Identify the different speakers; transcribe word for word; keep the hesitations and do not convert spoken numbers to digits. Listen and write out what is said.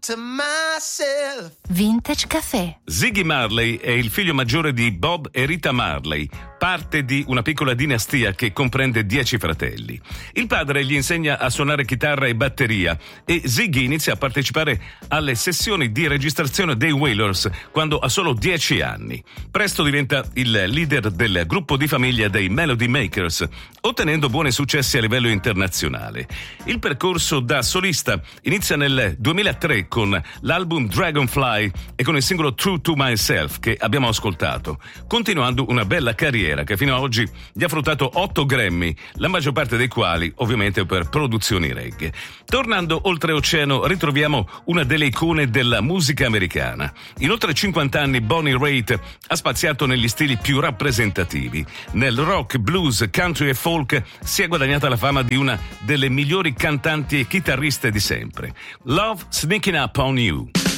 Speaker 1: to myself.
Speaker 2: Vintage Caffè.
Speaker 3: Ziggy Marley è il figlio maggiore di Bob e Rita Marley, parte di una piccola dinastia che comprende dieci fratelli. Il padre gli insegna a suonare chitarra e batteria e Ziggy inizia a partecipare alle sessioni di registrazione dei Wailers quando ha solo dieci anni. Presto diventa il leader del gruppo di famiglia dei Melody Makers, ottenendo buoni successi a livello internazionale. Il percorso da solista inizia nel duemilatré con l'album Dragonfly e con il singolo True to Myself che abbiamo ascoltato, continuando una bella carriera che fino ad oggi gli ha fruttato otto Grammy, la maggior parte dei quali ovviamente per produzioni reggae. Tornando oltreoceano ritroviamo una delle icone della musica americana. In oltre cinquanta anni Bonnie Raitt ha spaziato negli stili più rappresentativi. Nel rock, blues, country e folk si è guadagnata la fama di una delle migliori cantanti e chitarriste di sempre. Love Sneaking Up on You.